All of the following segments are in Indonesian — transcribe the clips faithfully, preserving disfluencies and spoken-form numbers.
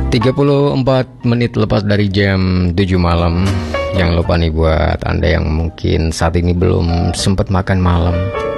tiga puluh empat menit lepas dari jam tujuh malam. Jangan lupa nih buat Anda yang mungkin saat ini belum sempat makan malam.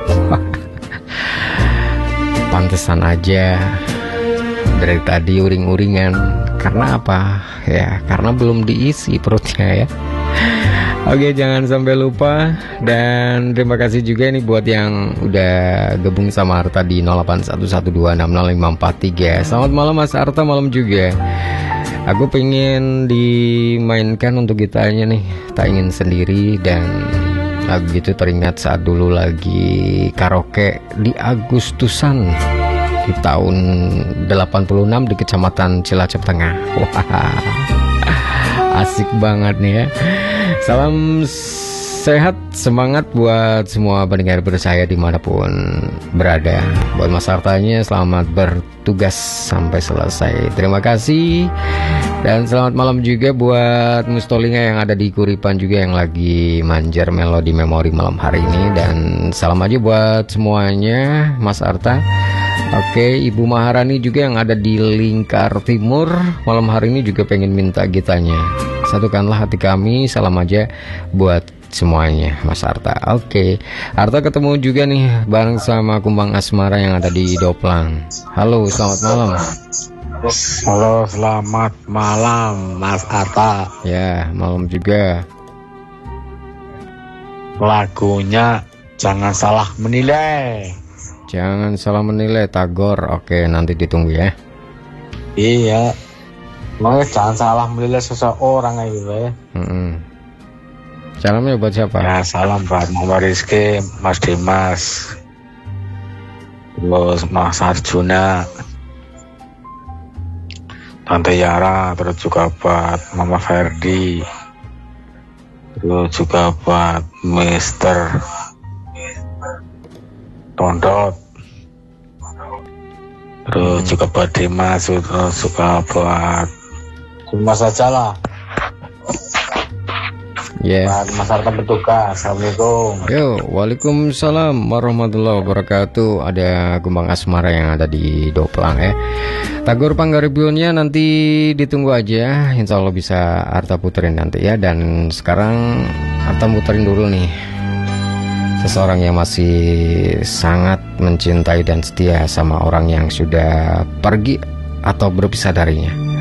Pantesan aja dari tadi uring-uringan. Karena apa? Ya, karena belum diisi perutnya ya. Oke, jangan sampai lupa. Dan terima kasih juga nih buat yang udah gabung sama Arta di nol delapan satu satu dua enam nol lima empat tiga. Selamat malam Mas Arta, malam juga. Aku pengen dimainkan untuk gitarnya nih, tak ingin sendiri. Dan lagu itu teringat saat dulu lagi karaoke di Agustusan di tahun delapan puluh enam di Kecamatan Cilacap Tengah. Wah, asik banget nih ya. Salam sehat, semangat buat semua pendengar bersaya dimanapun berada. Buat Mas Artanya, selamat bertugas sampai selesai. Terima kasih. Dan selamat malam juga buat Mustolinga yang ada di Kuripan juga, yang lagi manjar melodi memori malam hari ini. Dan salam aja buat semuanya Mas Arta. Oke, Ibu Maharani juga yang ada di Lingkar Timur, malam hari ini juga pengen minta gitarnya. Satukanlah hati kami, salam aja buat semuanya Mas Arta. Oke, Arta ketemu juga nih bareng sama Kumbang Asmara yang ada di Doplang. Halo, selamat malam. Halo, selamat malam Mas Arta. Ya, malam juga. Lagunya Jangan Salah Menilai. Jangan salah menilai, Tagor. Oke, nanti ditunggu ya. Iya, makanya jangan salah menilai seseorang kayak gitu ya. Mm-mm. Salamnya buat siapa? Ya, salam buat Mama Rizky, Mas Dimas, terus Mas Arjuna, Tante Yara, terus juga buat Mama Ferdi, terus juga buat Mister Tondot, terus juga buat Dimas, terus juga buat semua saja lah. Ya. Yeah. Mas Arta bertugas. Assalamualaikum. Yo, waalaikumsalam warahmatullahi wabarakatuh. Ada Kumbang Asmara yang ada di Doplang ya. Tagor Panggaribionnya nanti ditunggu aja. Insya Allah bisa Arta puterin nanti ya. Dan sekarang Arta puterin dulu nih seseorang yang masih sangat mencintai dan setia sama orang yang sudah pergi atau berpisah darinya.